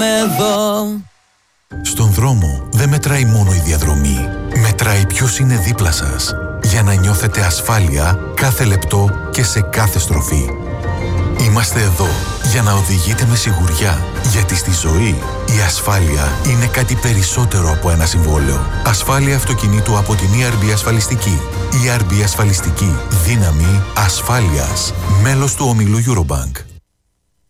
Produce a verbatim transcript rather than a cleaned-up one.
εδώ. Στον δρόμο δεν μετράει μόνο η διαδρομή. Μετράει ποιος είναι δίπλα σας, για να νιώθετε ασφάλεια κάθε λεπτό και σε κάθε στροφή. Είμαστε εδώ για να οδηγείτε με σιγουριά, γιατί στη ζωή η ασφάλεια είναι κάτι περισσότερο από ένα συμβόλαιο. Ασφάλεια αυτοκινήτου από την ι αρ μπι Ασφαλιστική. ι αρ μπι Ασφαλιστική. Δύναμη ασφάλειας. Μέλος του ομίλου Eurobank.